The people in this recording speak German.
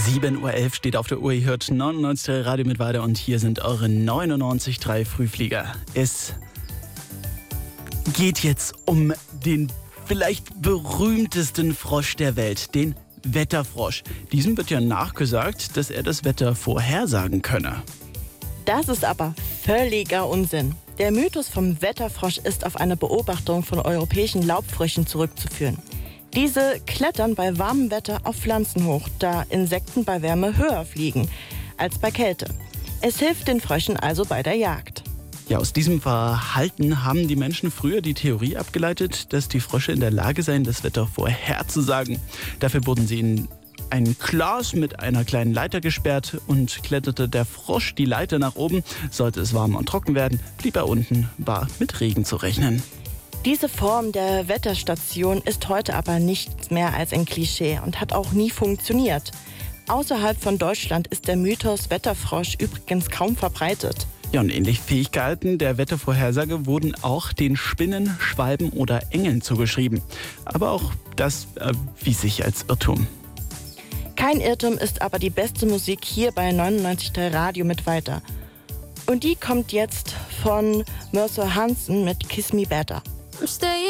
7:11 Uhr steht auf der Uhr. Ihr hört 99.3 Radio mit weiter und hier sind eure 99.3 Frühflieger. Es geht jetzt um den vielleicht berühmtesten Frosch der Welt, den Wetterfrosch. Diesem wird ja nachgesagt, dass er das Wetter vorhersagen könne. Das ist aber völliger Unsinn. Der Mythos vom Wetterfrosch ist auf eine Beobachtung von europäischen Laubfröschen zurückzuführen. Diese klettern bei warmem Wetter auf Pflanzen hoch, da Insekten bei Wärme höher fliegen als bei Kälte. Es hilft den Fröschen also bei der Jagd. Ja, aus diesem Verhalten haben die Menschen früher die Theorie abgeleitet, dass die Frösche in der Lage seien, das Wetter vorherzusagen. Dafür wurden sie in ein Glas mit einer kleinen Leiter gesperrt und kletterte der Frosch die Leiter nach oben. Sollte es warm und trocken werden, blieb er unten, war mit Regen zu rechnen. Diese Form der Wetterstation ist heute aber nichts mehr als ein Klischee und hat auch nie funktioniert. Außerhalb von Deutschland ist der Mythos Wetterfrosch übrigens kaum verbreitet. Ja, und ähnlich Fähigkeiten der Wettervorhersage wurden auch den Spinnen, Schwalben oder Engeln zugeschrieben. Aber auch das erwies sich als Irrtum. Kein Irrtum ist aber die beste Musik hier bei 99.3 Radio mit weiter. Und die kommt jetzt von Mercer Hansen mit Kiss Me Better. I'm staying